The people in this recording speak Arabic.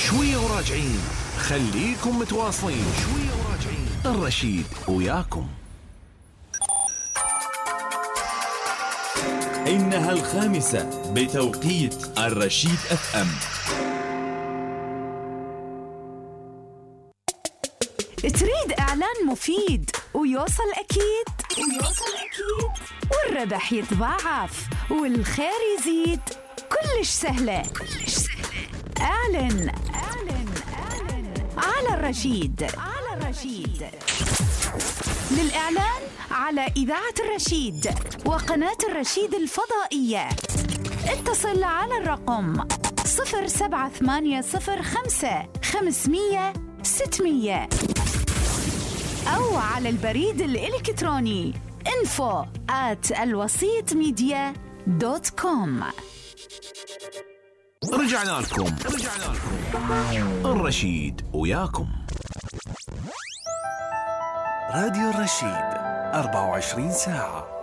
شوية وراجعين، خليكم متواصلين. شوية وراجعين، الرشيد وياكم. إنها 5 بتوقيت الرشيد FM. تريد إعلان مفيد ويوصل أكيد والربح يتضاعف والخير يزيد، كلش سهلة. اعلن على الرشيد. للإعلان على إذاعة الرشيد وقناة الرشيد الفضائية اتصل على الرقم 07805 أو على البريد الإلكتروني info@alwasitmedia.com. رجعنا لكم. الرشيد وياكم. راديو الرشيد 24 ساعة.